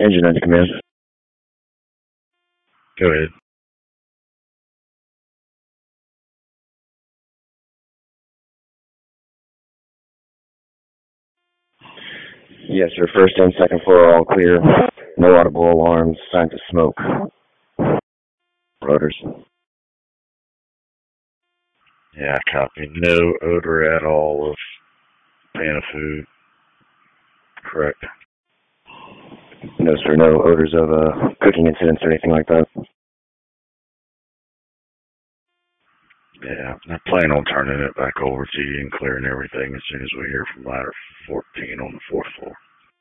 Engine under command. Go ahead. Yes, sir. First and second floor are all clear. No audible alarms, signs of smoke. Rotors. Yeah, copy. No odor at all of pan of food. Correct. No, sir. No odors of cooking incidents or anything like that. Yeah, I plan on turning it back over to you and clearing everything as soon as we hear from Ladder 14 on the 4th floor.